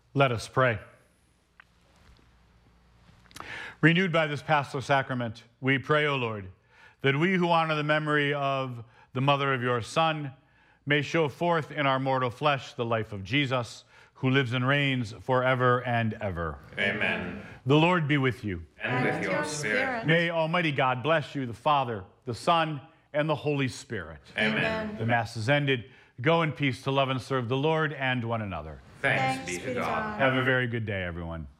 Let us pray. Renewed by this Paschal Sacrament, we pray, O Lord, that we who honor the memory of the mother of your Son may show forth in our mortal flesh the life of Jesus, who lives and reigns forever and ever. Amen. The Lord be with you. And with your spirit. May Almighty God bless you, the Father, the Son, and the Holy Spirit. Amen. The Mass is ended. Go in peace to love and serve the Lord and one another. Thanks be to God. Have a very good day, everyone.